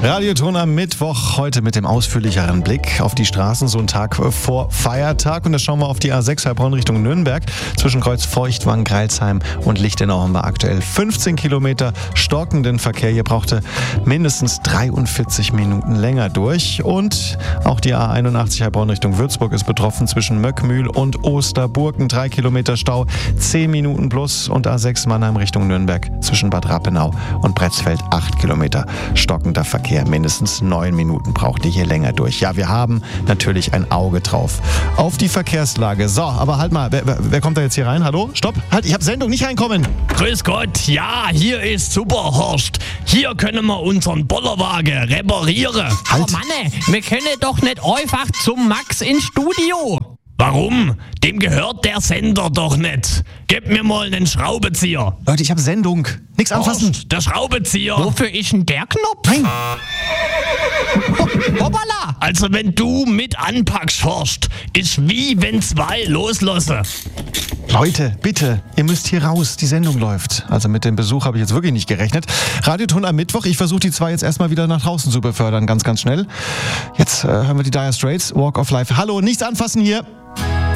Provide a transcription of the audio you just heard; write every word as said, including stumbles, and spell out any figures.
Radioton am Mittwoch, heute mit dem ausführlicheren Blick auf die Straßen, so einen Tag vor Feiertag. Und da schauen wir auf die A sechs Heilbronn Richtung Nürnberg. Zwischen Kreuz Feuchtwangen, Greilsheim und Lichtenau haben wir aktuell fünfzehn Kilometer stockenden Verkehr. Hier brauchte mindestens dreiundvierzig Minuten länger durch. Und auch die A einundachtzig Heilbronn Richtung Würzburg ist betroffen. Zwischen Möckmühl und Osterburgen drei Kilometer Stau, zehn Minuten plus. Und A sechs Mannheim Richtung Nürnberg zwischen Bad Rappenau und Bretzfeld acht Kilometer stockender Verkehr. Mindestens neun Minuten braucht ihr hier länger durch. Ja, wir haben natürlich ein Auge drauf auf die Verkehrslage. So, aber halt mal, wer, wer kommt da jetzt hier rein? Hallo? Stopp! Halt, ich habe Sendung, nicht reinkommen! Grüß Gott, ja, hier ist Superhorst. Hier können wir unseren Bollerwagen reparieren. Halt! Oh Mann, wir können doch nicht einfach zum Max ins Studio. Warum? Dem gehört der Sender doch nicht. Gib mir mal einen Schraubenzieher. Leute, ich habe Sendung. Nichts anfassen. Horst, der Schraubenzieher. Wofür ist denn der Knopf? Nein! Hoppala! Also wenn du mit anpackst, Horst, ist wie wenn zwei loslassen. Leute, bitte, ihr müsst hier raus. Die Sendung läuft. Also mit dem Besuch habe ich jetzt wirklich nicht gerechnet. Radioton am Mittwoch. Ich versuche die zwei jetzt erstmal wieder nach draußen zu befördern. Ganz, ganz schnell. Jetzt äh, hören wir die Dire Straits, Walk of Life. Hallo, nichts anfassen hier.